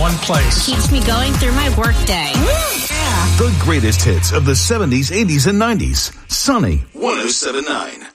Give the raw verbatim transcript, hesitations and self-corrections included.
one place. Keeps me going through my workday. The greatest hits of the seventies, eighties, and nineties. Sunny one oh seven point nine.